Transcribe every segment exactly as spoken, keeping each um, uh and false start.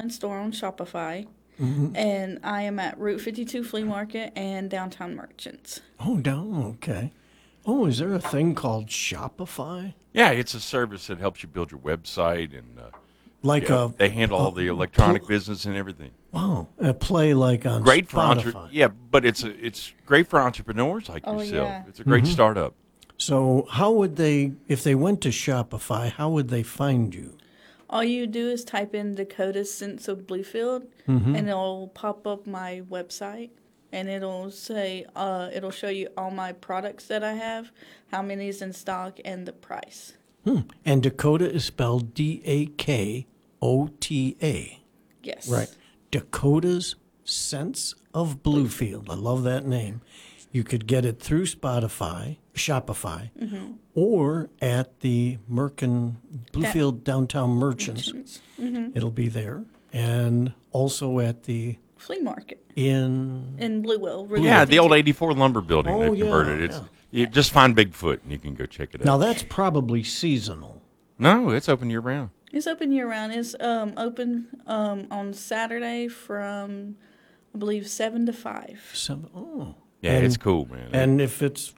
online store on Shopify. Mm-hmm. And I am at Route fifty-two Flea Market and Downtown Merchants. Oh, down, okay. Oh, is there a thing called Shopify? Yeah, it's a service that helps you build your website, and uh, Like yeah, a they handle all the electronic business and everything. wow, a play like on Great for Spotify. entre- yeah, but it's a, it's great for entrepreneurs like Oh, yourself. yeah. It's a great Mm-hmm. startup. So, how would they, if they went to Shopify, how would they find you? All you do is type in Dakota Scents of Bluefield, Mm-hmm. and it'll pop up my website, and it'll say, uh, it'll show you all my products that I have, how many is in stock, and the price. Hmm. And Dakota is spelled D A K O T A. Yes. Right. Dakota's Sense of Bluefield. I love that name. You could get it through Spotify, Shopify, Mm-hmm. or at the Merkin Bluefield Downtown Merchants. Mm-hmm. It'll be there. And also at the Flea Market in in Bluewell. Route Yeah, the old fifty-two. eighty-four lumber building Oh, they've yeah, converted. It's yeah. you just find Bigfoot and you can go check it now out. that's probably seasonal. No, it's open year round. It's open year round. It's um, open um, on Saturday from, I believe, seven to five. So, oh. Yeah, And- it's cool, man. And if it's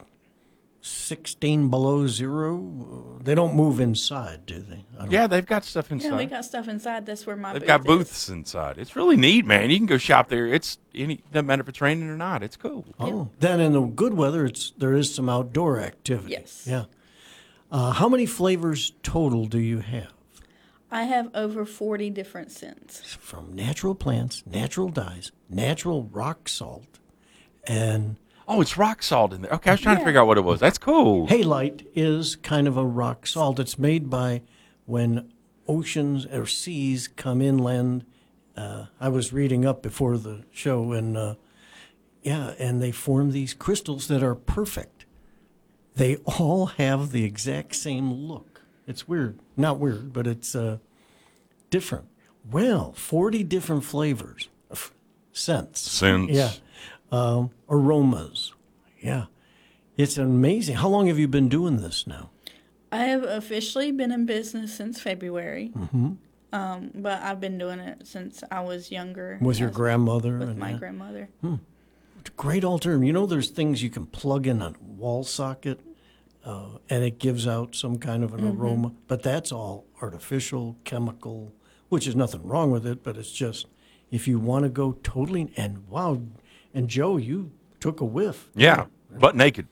sixteen below zero, they don't move inside, do they? I don't yeah, they've got stuff inside. Yeah, we got stuff inside. That's where my They've booth got is. booths inside. It's really neat, man. You can go shop there. It's any doesn't matter if it's raining or not. It's cool. Oh, then in the good weather, it's there is some outdoor activity. Yes. Yeah. Uh, how many flavors total do you have? I have over forty different scents. From natural plants, natural dyes, natural rock salt, and Oh, it's rock salt in there. Okay, I was trying to Yeah. figure out what it was. That's cool. halite is kind of a rock salt. It's made by when oceans or seas come inland. Uh, I was reading up before the show, and uh, yeah, and they form these crystals that are perfect. They all have the exact same look. It's weird. Not weird, but it's uh, different. Well, forty different flavors, of scents. Scents. Yeah. Um, aromas. Yeah. It's amazing. How long have you been doing this now? I have officially been in business since February, Mm-hmm. um, but I've been doing it since I was younger. With your as- grandmother? With and my that? grandmother. It's a great alternative. You know, there's things you can plug in a wall socket, uh, and it gives out some kind of an Mm-hmm. aroma. But that's all artificial, chemical, which is nothing wrong with it. But it's just if you want to go totally and wow, and Joe, you took a whiff. Yeah, butt naked.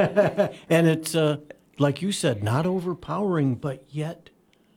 And it's uh, like you said, not overpowering, but yet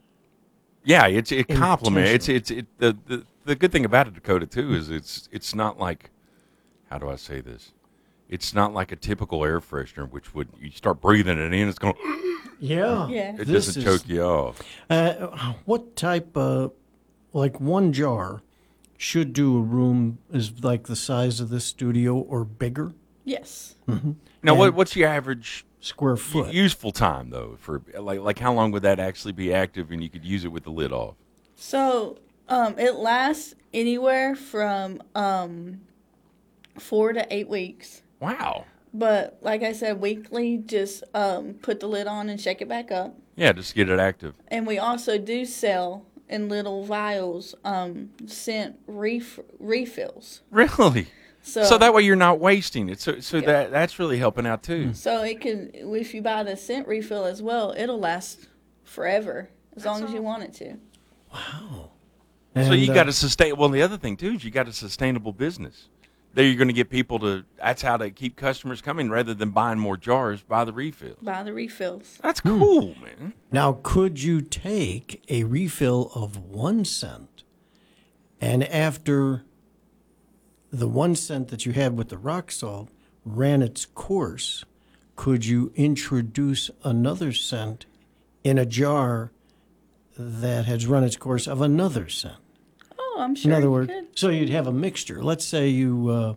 Yeah, it's it complements. It's Intentional. it's it the, the the good thing about it, Dakota, too, is it's it's not like, how do I say this? It's not like a typical air freshener, which would you start breathing it in, it's going. yeah, Yeah. It This doesn't is- choke you off. Uh, what type, uh, like one jar, should do a room is like the size of this studio or bigger, Yes. Now, what And- what's your average square u- foot? useful time though? For like like how long would that actually be active, and you could use it with the lid off? So um, it lasts anywhere from um, four to eight weeks. Wow. But like I said, weekly, just um, put the lid on and shake it back up. Yeah, just get it active. And we also do sell in little vials um, scent ref- refills. Really. So, So that way you're not wasting it. So so Yeah. that that's really helping out too. so it can, if you buy the scent refill as well, it'll last forever as long as you want it to. Wow. So you And, got uh, to sustain. Well, the other thing too is you got a sustainable business. There, you're going to get people to. That's how to keep customers coming rather than buying more jars. Buy the refills. Buy the refills. That's cool, man. Now, could you take a refill of one cent, and after the one cent that you had with the rock salt ran its course, could you introduce another cent in a jar that has run its course of another cent? Oh, I'm sure In other you words, could. so you'd have a mixture. Let's say you, uh,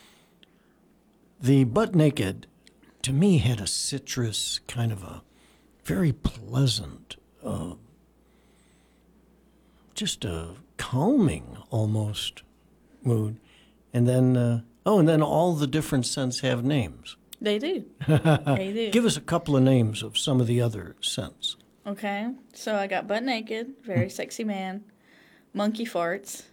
the Butt Naked, to me, had a citrus kind of a very pleasant, uh, just a calming almost mood. And then, uh, oh, and then all the different scents have names. They do. They do. Give us a couple of names of some of the other scents. Okay. So I got Butt Naked, Very Sexy Man, Monkey Farts,